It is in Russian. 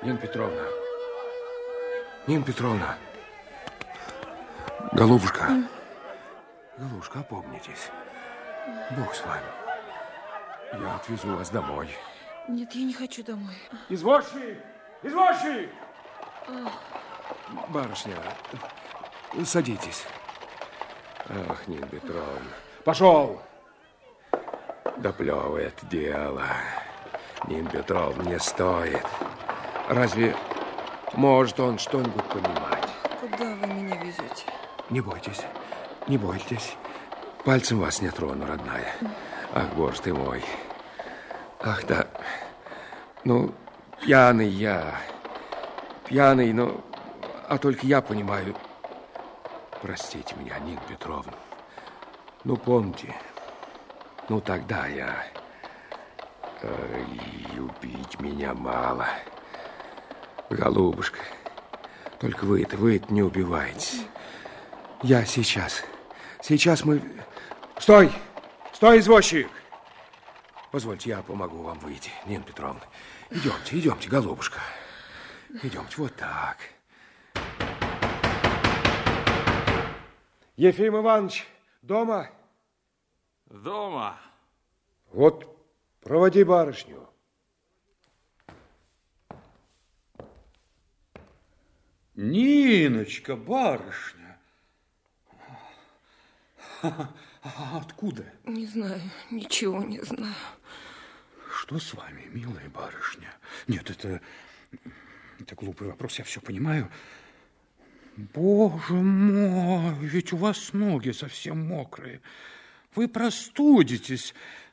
Нина Петровна. Нина Петровна. Голубушка. Голубушка, опомнитесь. Бог с вами. Я отвезу вас домой. Нет, я не хочу домой. Извозчик! Извозчик! Барышня, садитесь. Ах, Нина Петровна. Пошел! Доплевывает дело. Нина Петровна, не стоит. Разве может он что-нибудь понимать? Куда вы меня везете? Не бойтесь, не бойтесь. Пальцем вас не трону, родная. Ах, боже ты мой. Ах, да. Ну, пьяный я. Пьяный, но... А только я понимаю... Простите меня, Нина Петровна. Ну, помните... Ну, тогда я... И убить меня мало. Голубушка, только вы-то не убиваетесь. Я сейчас мы... Стой! Стой, извозчик! Позвольте, я помогу вам выйти, Нина Петровна. Идемте, голубушка. Идемте, вот так. Ефим Иванович, дома? Дома. Вот, проводи барышню. Ниночка, барышня. Откуда? Не знаю, ничего не знаю. Что с вами, милая барышня? Нет, это глупый вопрос, я все понимаю. Боже мой, ведь у вас ноги совсем мокрые. Вы простудитесь.